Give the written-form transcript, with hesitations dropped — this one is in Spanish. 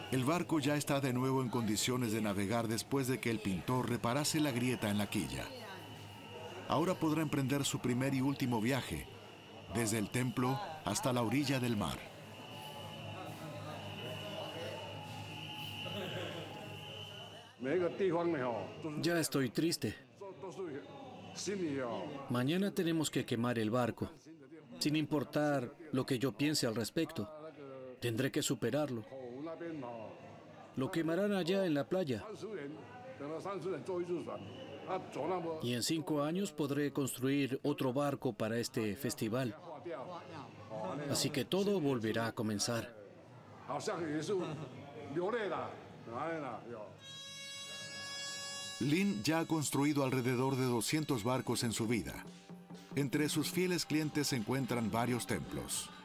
El barco ya está de nuevo en condiciones de navegar después de que el pintor reparase la grieta en la quilla. Ahora podrá emprender su primer y último viaje, desde el templo hasta la orilla del mar. Ya estoy triste. Mañana tenemos que quemar el barco, sin importar lo que yo piense al respecto. Tendré que superarlo. Lo quemarán allá en la playa. Y en 5 años podré construir otro barco para este festival. Así que todo volverá a comenzar. Lin ya ha construido alrededor de 200 barcos en su vida. Entre sus fieles clientes se encuentran varios templos.